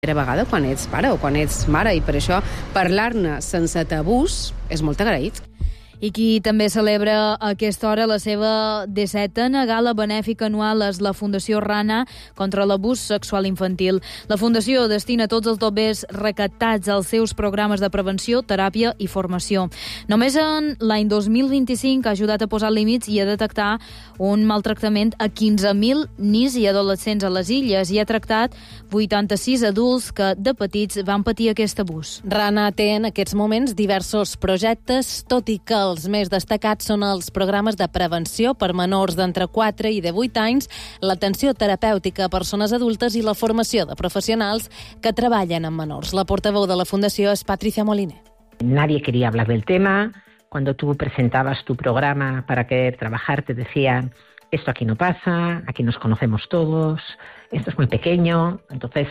vegada quan ets pare o quan ets mare, i per això parlar-ne sense tabús és molt agraït. I qui també celebra a aquesta hora la seva 17a gala benèfica anual és la Fundació Rana contra l'abús sexual infantil. La Fundació destina tots els doblers recaptats als seus programes de prevenció, teràpia i formació. Només en l'any 2025 ha ajudat a posar límits i a detectar un maltractament a 15.000 nins i adolescents a les illes i ha tractat 86 adults que de petits van patir aquest abús. Rana té en aquests moments diversos projectes, tot i que els més destacats són els programes de prevenció per menors d'entre 4 i de 8 anys, l'atenció terapèutica a persones adultes i la formació de professionals que treballen amb menors. La portaveu de la Fundació és Patricia Moliner. Nadie quería hablar del tema. Cuando tú presentabas tu programa para querer trabajar, te decían, esto aquí no pasa, aquí nos conocemos todos, esto es muy pequeño. Entonces,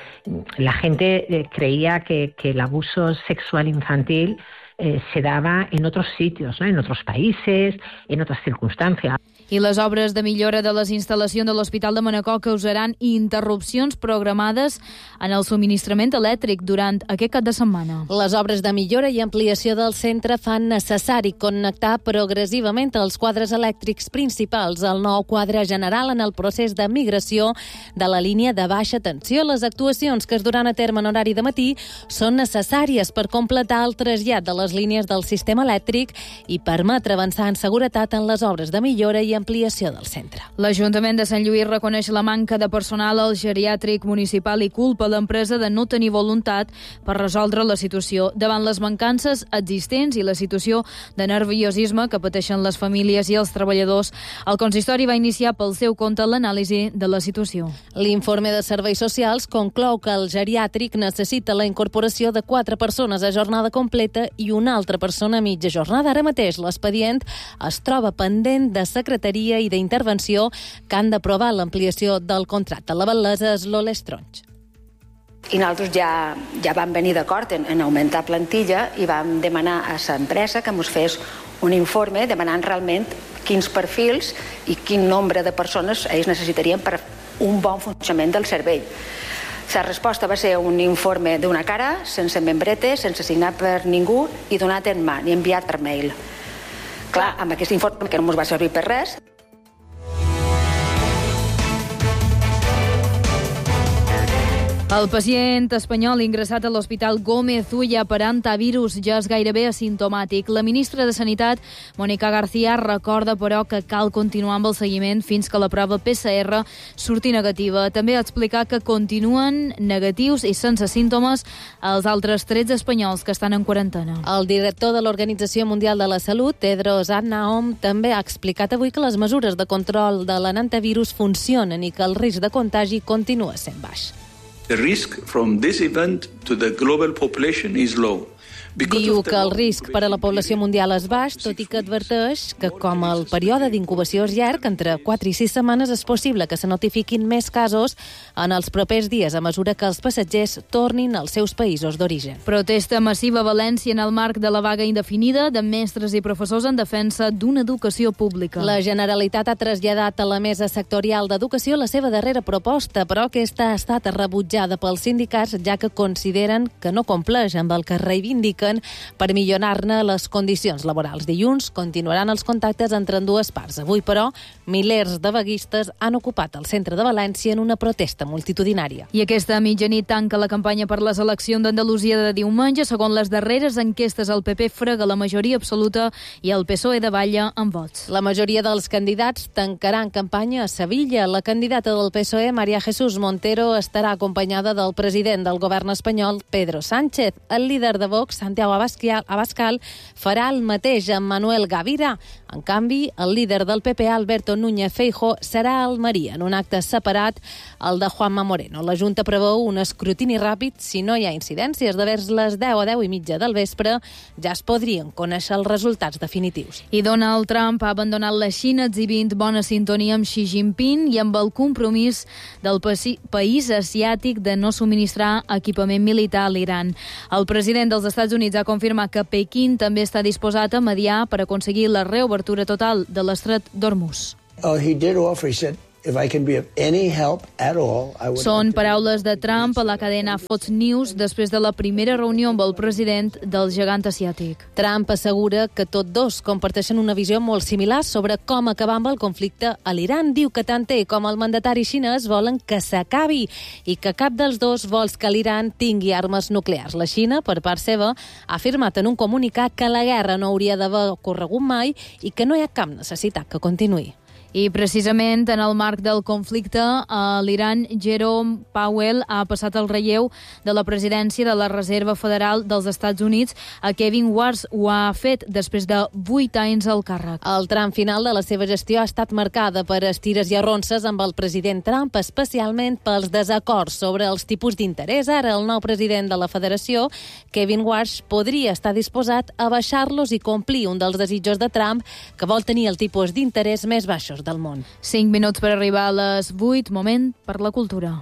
la gente creía que el abuso sexual infantil se daba en otros sitios, ¿no? En otros países, en otras circunstancias. I les obres de millora de les instal·lacions de l'Hospital de Manacor causaran interrupcions programades en el subministrament elèctric durant aquest cap de setmana. Les obres de millora i ampliació del centre fan necessari connectar progressivament els quadres elèctrics principals al nou quadre general en el procés de migració de la línia de baixa tensió. Les actuacions que es duran a terme en horari de matí són necessàries per completar el trasllat de les línies del sistema elèctric i permetre avançar en seguretat en les obres de millora i ampliació del centre. L'Ajuntament de Sant Lluís reconeix la manca de personal al geriàtric municipal i culpa l'empresa de no tenir voluntat per resoldre la situació davant les mancances existents i la situació de nerviosisme que pateixen les famílies i els treballadors. El consistori va iniciar pel seu compte l'anàlisi de la situació. L'informe de Serveis Socials conclou que el geriàtric necessita la incorporació de 4 persones a jornada completa i una altra persona a mitja jornada. Ara mateix l'expedient es troba pendent de secretaria i d'intervenció que han d'aprovar l'ampliació del contracte. La batllessa és Lola Estronys. I nosaltres ja vam venir d'acord en augmentar plantilla i vam demanar a l'empresa que ens fes un informe demanant realment quins perfils i quin nombre de persones ells necessitarien per un bon funcionament del servei. La resposta va ser un informe d'una cara, sense membrete, sense signar per ningú i donat en mà, ni enviat per mail. Clar, amb aquest informe que no ens va servir per res. El pacient espanyol ingressat a l'Hospital Gómez Ulla per antivirus ja és gairebé asimptomàtic. La ministra de Sanitat, Mónica García, recorda, però, que cal continuar amb el seguiment fins que la prova PCR surti negativa. També ha explicat que continuen negatius i sense símptomes els altres 13 espanyols que estan en quarantena. El director de l'Organització Mundial de la Salut, Tedros Adhanom, també ha explicat avui que les mesures de control de l'antivirus funcionen i que el risc de contagi continua sent baix. The risk from this event to the global population is low. Diu que el risc per a la població mundial és baix, tot i que adverteix que, com el període d'incubació és llarg, entre 4 i 6 setmanes és possible que se notifiquin més casos en els propers dies a mesura que els passatgers tornin als seus països d'origen. Protesta massiva a València en el marc de la vaga indefinida de mestres i professors en defensa d'una educació pública. La Generalitat ha traslladat a la Mesa Sectorial d'Educació la seva darrera proposta, però aquesta ha estat rebutjada pels sindicats, ja que consideren que no compleix amb el que reivindiquen per millorar-ne les condicions laborals. Dilluns continuaran els contactes entre ambdues parts. Avui, però, milers de vaguistes han ocupat el centre de València en una protesta multitudinària. I aquesta mitjanit tanca la campanya per les eleccions d'Andalusia de diumenge. Segons les darreres enquestes, el PP frega la majoria absoluta i el PSOE davalla en vots. La majoria dels candidats tancaran campanya a Sevilla. La candidata del PSOE, María Jesús Montero, estarà acompanyada del president del govern espanyol, Pedro Sánchez. El líder de Vox, Santiago Abascal, farà el mateix amb Manuel Gavira. En canvi, el líder del PP, Alberto Núñez Feijóo, serà a Almeria en un acte separat al de Juanma Moreno. La Junta preveu un escrutini ràpid. Si no hi ha incidències de vers les 10 o 10 i mitja del vespre, ja es podrien conèixer els resultats definitius. I Donald Trump ha abandonat la Xina exhibint bona sintonia amb Xi Jinping i amb el compromís del país asiàtic de no subministrar equipament militar a l'Iran. El president dels Estats Units ha confirmat que Pequín també està disposat a mediar per aconseguir la reobertura total de l'estret d'Hormuz. He did offer, he said, Són paraules de Trump a la cadena Fox News després de la primera reunió amb el president del gegant asiàtic. Trump assegura que tots dos comparteixen una visió molt similar sobre com acabar amb el conflicte a l'Iran. Diu que tant ell com el mandatari xinès volen que s'acabi i que cap dels dos vol que l'Iran tingui armes nuclears. La Xina, per part seva, ha afirmat en un comunicat que la guerra no hauria d'haver ocorregut mai i que no hi ha cap necessitat que continuï. I precisament en el marc del conflicte a l'Iran, Jerome Powell ha passat el relleu de la presidència de la Reserva Federal dels Estats Units a Kevin Warsh. Ho ha fet després de 8 anys al càrrec. El tram final de la seva gestió ha estat marcada per estires i arronses amb el president Trump, especialment pels desacords sobre els tipus d'interès. Ara, el nou president de la Federació, Kevin Warsh, podria estar disposat a baixar-los i complir un dels desitjos de Trump, que vol tenir el tipus d'interès més baixos del món. 5 minuts per arribar a les 8, moment per la cultura.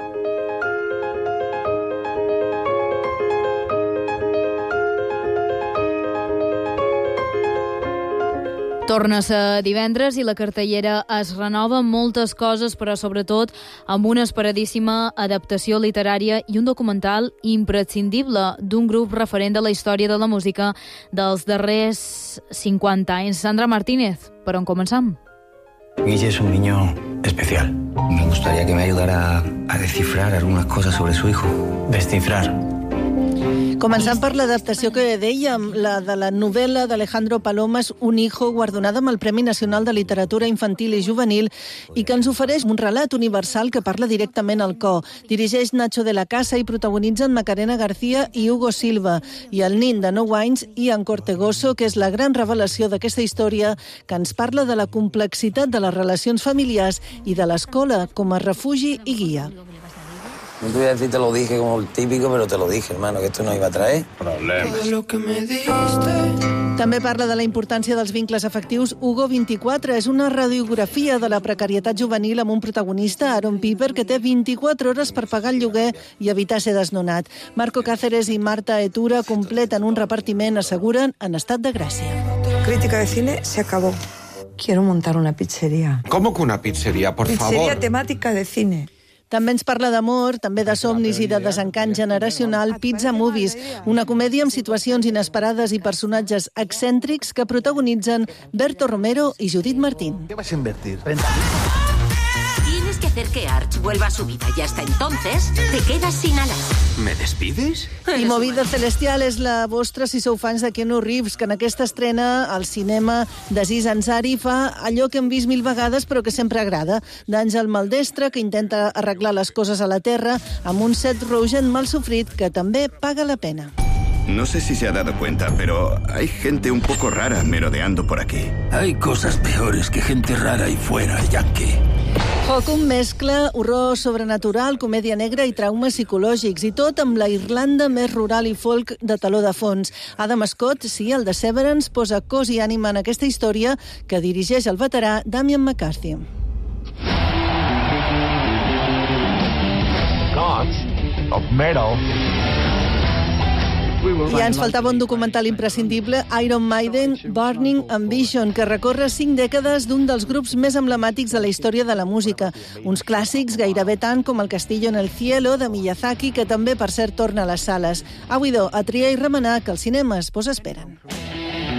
Torna a ser divendres i la cartellera es renova amb moltes coses, però sobretot amb una esperadíssima adaptació literària i un documental imprescindible d'un grup referent de la història de la música dels darrers 50 anys. Sandra Martínez, per on començam? Guille es un niño especial. Me gustaría que me ayudara a descifrar algunas cosas sobre su hijo. Descifrar. Començant per l'adaptació que dèiem, la de la novel·la d'Alejandro Palomas, Un hijo, guardonada amb el Premi Nacional de Literatura Infantil i Juvenil i que ens ofereix un relat universal que parla directament al cor. Dirigeix Nacho de la Casa i protagonitzen Macarena García i Hugo Silva i el nin de 9 anys, Ian Cortegoso, que és la gran revelació d'aquesta història que ens parla de la complexitat de les relacions familiars i de l'escola com a refugi i guia. No te voy a decir te lo dije como el típico, pero te lo dije, hermano, que esto no iba a traer problemas. També parla de la importància dels vincles afectius. Hugo 24 és una radiografia de la precarietat juvenil amb un protagonista, Aaron Piper, que té 24 hores per pagar el lloguer i evitar ser desnonat. Marco Cáceres i Marta Etura completen un repartiment, asseguren, en estat de gràcia. Crítica de cine se acabó. Quiero montar una pizzería. ¿Cómo que una pizzería, por favor? Pizzería temática de cine. També ens parla d'amor, també de somnis i de desencant generacional, Pizza Movies, una comèdia amb situacions inesperades i personatges excèntrics que protagonitzen Berto Romero i Judith Martín. ¿Qué vas a invertir? Tienes que hacer que Arch vuelva a su vida y hasta entonces te quedas sin alas. ¿Me despides? I Movida Celestial és la vostra si sou fans de Keanu Reeves, que en aquesta estrena al cinema d'Aziz Ansari fa allò que hem vist 1000 vegades però que sempre agrada, d'Àngel Maldestre, que intenta arreglar les coses a la Terra amb un Seth Rogen mal sofrit que també paga la pena. No sé si se ha dado cuenta, pero hay gente un poco rara merodeando por aquí. Hay cosas peores que gente rara ahí fuera, Yankee. Hocum mescla horror sobrenatural, comèdia negra i traumes psicològics, i tot amb la Irlanda més rural i folk de taló de fons. Adam Scott, sí, el de Severance, posa cos i ànima en aquesta història que dirigeix el veterà Damian McCarthy. Gods of metal. I ja ens faltava un documental imprescindible, Iron Maiden, Burning Ambition, que recorre 5 dècades d'un dels grups més emblemàtics de la història de la música. Uns clàssics gairebé tant com El Castillo en el Cielo, de Miyazaki, que també, per cert, torna a les sales. A buidor, a triar i remenar, que els cinemes vos esperen.